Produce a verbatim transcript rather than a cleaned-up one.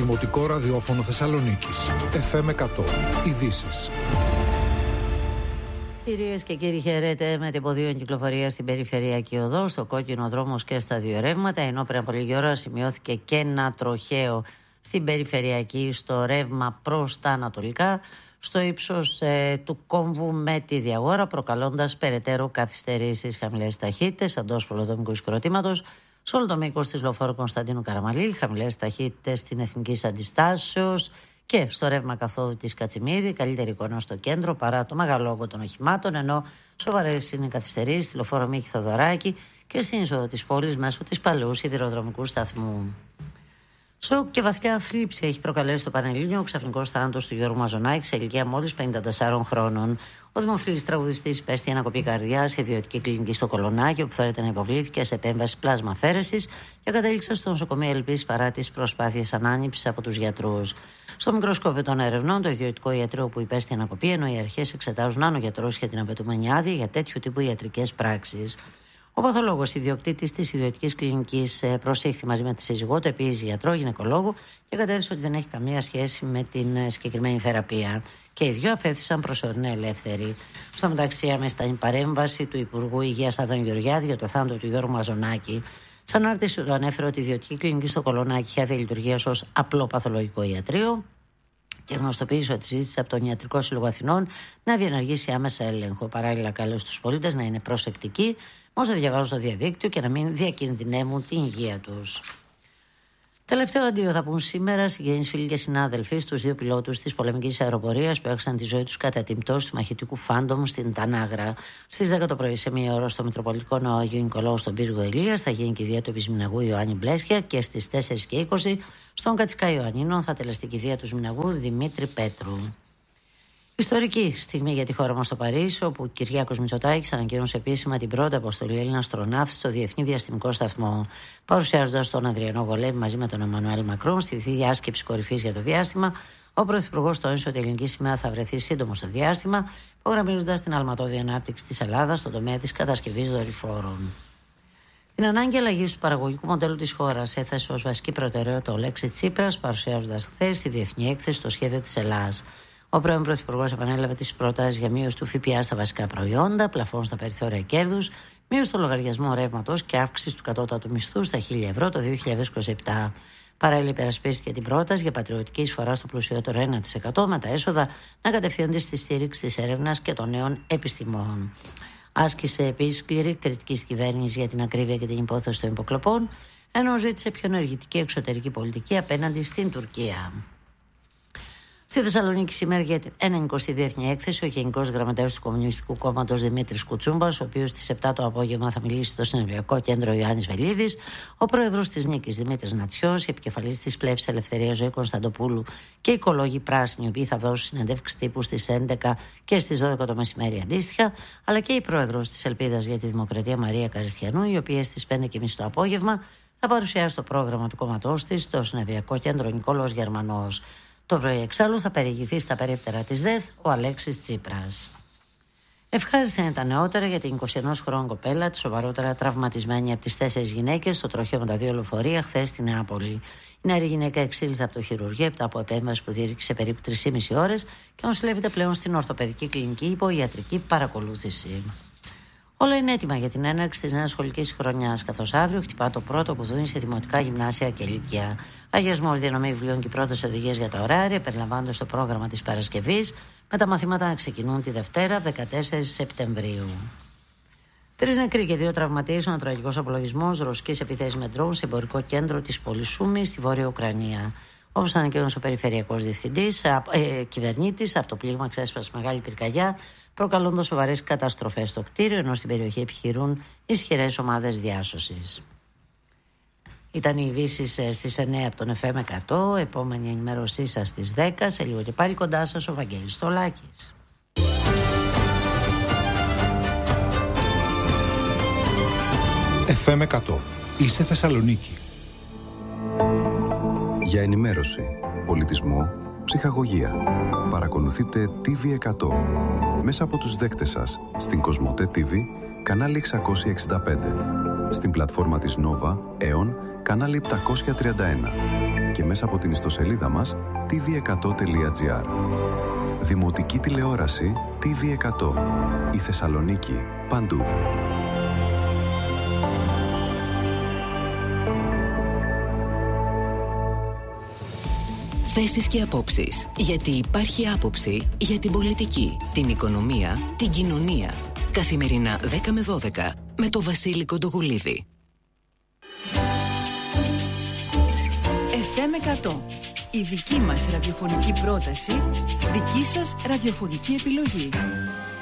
Δημοτικό Ραδιόφωνο Θεσσαλονίκης. εφ εμ εκατό. Ειδήσεις. Κυρίες και κύριοι, χαίρετε. Με την ποδήλων κυκλοφορία στην περιφερειακή οδό, στο κόκκινο δρόμος και στα δύο ρεύματα. Ενώ πριν από λίγη ώρα σημειώθηκε και ένα τροχαίο στην περιφερειακή, στο ρεύμα προς τα ανατολικά, στο ύψος ε, του κόμβου με τη Διαγόρα, προκαλώντας περαιτέρω καθυστερήσεις. Χαμηλές ταχύτητες εντός πολεοδομικού συγκροτήματος σε όλο το μήκος της λεωφόρου Κωνσταντίνου Καραμαλή, χαμηλές ταχύτητες στην Εθνικής Αντιστάσεως και στο ρεύμα καθόδου της Κατσιμίδη. Καλύτερη εικόνα στο κέντρο παρά το μεγάλο όγκο των οχημάτων, ενώ σοβαρές είναι οι καθυστερήσεις στη λεωφόρο Μίκη Θοδωράκη και στην είσοδο της πόλης μέσω της παλαιού σιδηροδρομικού σταθμού. Σοκ και βαθιά θλίψη έχει προκαλέσει στο Πανελλήνιο ο ξαφνικός θάνατος του Γιώργου Μαζονάκη σε ηλικία μόλις πενήντα τεσσάρων χρόνων. Ο δημοφιλής τραγουδιστής υπέστη ανακοπή καρδιάς σε ιδιωτική κλινική στο Κολονάκι, όπου φέρεται να υποβλήθηκε σε επέμβαση πλάσμα αφαίρεσης και κατέληξε στο νοσοκομείο Ελπής παρά τις προσπάθειες ανάνυψης από τους γιατρούς. Στο μικροσκόπιο των ερευνών, το ιδιωτικό ιατρείο που υπέστη ανακοπή, ενώ οι αρχές εξετάζουν αν ο γιατρός είχε την απαιτούμενη άδεια για τέτοιου τύπου ιατρικές πράξεις. Ο παθολόγος ιδιοκτήτης της ιδιωτικής κλινικής προσήχθη μαζί με τη σύζυγό του, επίσης γιατρό, γυναικολόγο, και κατέδειξε ότι δεν έχει καμία σχέση με την συγκεκριμένη θεραπεία. Και οι δυο αφέθησαν προσωρινά ελεύθεροι. Στο μεταξύ, άμεσα στην παρέμβαση του Υπουργού Υγείας Άδων Γεωργιάδη για το θάνατο του Γιώργου Μαζονάκη, σαν ανάρτηση του ανέφερε ότι η ιδιωτική κλινική στο Κολονάκι είχε άδεια λειτουργίας ως απλό παθολογικό ιατρείο και γνωστοποίησε ότι ζήτησε από τον Ιατρικό Σύλλογο Αθηνών να διενεργήσει άμεσα έλεγχο. Παράλληλα, κάλεσε τους πολίτες να είναι προσεκτικοί όσο διαβάζουν στο διαδίκτυο και να μην διακινδυνεύουν την υγεία τους. Τελευταίο αντίο θα πούν σήμερα συγγενείς, φίλοι και συνάδελφοι στους δύο πιλότους της πολεμικής αεροπορίας που έχασαν τη ζωή τους κατά την πτώση του μαχητικού Φάντομ στην Τανάγρα. Στις δέκα το πρωί, σε μία ώρα, στο Μητροπολιτικό Ναό Αγίου Νικολάου στον πύργο Ηλίας, θα γίνει κηδεία του επισμηναγού Ιωάννη Μπλέσια και στις τέσσερις και είκοσι στον Κατσικά Ιωαννίνων θα τελεστεί κηδεία του Σμηναγού Δημήτρη Πέτρου. Ιστορική στιγμή για τη χώρα μας στο Παρίσι, όπου ο Κυριάκος Μητσοτάκης ανακοίνωσε επίσημα την πρώτη αποστολή Έλληνα αστροναύτη στο Διεθνή Διαστημικό Σταθμό. Παρουσιάζοντας τον Αδριανό Γολέμη μαζί με τον Εμμανουέλ Μακρόν στη διάσκεψη κορυφής για το διάστημα, ο Πρωθυπουργός τόνισε ότι η ελληνική σημαία θα βρεθεί σύντομο στο διάστημα, υπογραμμίζοντας την αλματώδη ανάπτυξη της Ελλάδας στον τομέα της κατασκευής δορυφόρων. Την ανάγκη αλλαγής του παραγωγικού μοντέλου της χώρας έθεσε ως βασική προτεραιότητα ο Αλέξης Τσίπρας, παρουσιάζοντας χθες στη Διεθνή Έκθεση στο σχέδιο της Ελλάδας. Ο πρώην Πρωθυπουργός επανέλαβε τις προτάσεις για μείωση του ΦΠΑ στα βασικά προϊόντα, πλαφών στα περιθώρια κέρδους, μείωση του λογαριασμού ρεύματος και αύξηση του κατώτατου μισθού στα χίλια ευρώ το δύο χιλιάδες είκοσι επτά. Παράλληλα, υπερασπίστηκε την πρόταση για πατριωτική εισφορά στο πλουσιότερο ένα τοις εκατό, με τα έσοδα να κατευθύνονται στη στήριξη της έρευνας και των νέων επιστημών. Άσκησε επίσης σκληρή κριτική στην κυβέρνηση για την ακρίβεια και την υπόθεση των υποκλοπών, ενώ ζήτησε πιο ενεργητική εξωτερική πολιτική απέναντι στην Τουρκία. Στη Θεσσαλονίκη σήμερα για την ενενηκοστή Διεθνή Έκθεση ο Γενικός Γραμματέας του Κομμουνιστικού Κόμματος Δημήτρης Κουτσούμπας, ο οποίος στις επτά το απόγευμα θα μιλήσει στο Συνεδριακό Κέντρο Ιωάννης Βελίδης, ο Πρόεδρος της Νίκης Δημήτρης Νατσιός, η επικεφαλής της Πλεύσης Ελευθερίας Ζωή Κωνσταντοπούλου και οι οικολόγοι πράσινοι, οι οποίοι θα δώσουν συνεντεύξεις τύπου στις έντεκα και στις δώδεκα το μεσημέρι αντίστοιχα, αλλά και η Πρόεδρος της Ελπίδας για τη Δημοκρατία Μαρία Καριστιανού, η οποία στις πέντε και μισή το απόγευμα θα παρουσιάσει το πρόγραμμα του κόμματός της στο Συνεδριακό Κέντρο Νικόλαος Γερμανός. Το πρωί εξάλλου θα περιηγηθεί στα περίπτερα της ΔΕΘ ο Αλέξης Τσίπρας. Ευχάριστα είναι τα νεότερα για την είκοσι ενός χρόνου κοπέλα, τη σοβαρότερα τραυματισμένη από τις τέσσερις γυναίκες στο τροχαίο με τα δύο λεωφορεία χθες στη Νεάπολη. Η νεαρή γυναίκα εξήλθε από το χειρουργείο μετά από επέμβαση που διήρκησε περίπου τρεις και μισή ώρες και νοσηλεύεται πλέον στην ορθοπαιδική κλινική υπό ιατρική παρακολούθηση. Όλα είναι έτοιμα για την έναρξη της νέας σχολικής χρονιάς, καθώς αύριο χτυπά το πρώτο κουδούνι σε δημοτικά, γυμνάσια και λύκεια. Αγιασμός, διανομή βιβλίων και πρώτες οδηγίες για τα ωράρια περιλαμβάνονται στο πρόγραμμα της Παρασκευής, με τα μαθήματα να ξεκινούν τη Δευτέρα δεκατέσσερις Σεπτεμβρίου. Τρεις νεκροί και δύο τραυματίες, ο τραγικός απολογισμός ρωσικής επιθέσης με ντρόουν σε εμπορικό κέντρο της πόλης Σούμη στη Βόρεια Ουκρανία. Όπως ανακοίνωσε ο Περιφερειακός Διευθυντής, ε, κυβερνήτης, από το πλήγμα ξέσπασε μεγάλη πυρκαγιά, προκαλώντας σοβαρές καταστροφές στο κτίριο, ενώ στην περιοχή επιχειρούν ισχυρές ομάδες διάσωσης. Ήταν οι ειδήσεις στις εννέα από τον εφ εμ εκατό, επόμενη ενημέρωσή σας στις δέκα, σε λίγο και πάλι κοντά σας ο Βαγγέλης Στολάκης. εφ εμ εκατό. Είσαι Θεσσαλονίκη. Για ενημέρωση, πολιτισμό, ψυχαγωγία. Παρακολουθείτε τι βι εκατό μέσα από τους δέκτες σας στην Κοσμοτέ τι βι, κανάλι εξακόσια εξήντα πέντε, στην πλατφόρμα της Nova, Aeon, κανάλι επτακόσια τριάντα ένα. και μέσα από την ιστοσελίδα μας τι βι εκατό τελεία τζι άρ. Δημοτική τηλεόραση τι βι εκατό. Η Θεσσαλονίκη. Παντού. Θέσεις και απόψεις. Γιατί υπάρχει άποψη για την πολιτική, την οικονομία, την κοινωνία. Καθημερινά δέκα με δώδεκα με το Βασίλη Κοντογουλίδη. εφ εμ εκατό. Η δική μας ραδιοφωνική πρόταση, δική σας ραδιοφωνική επιλογή.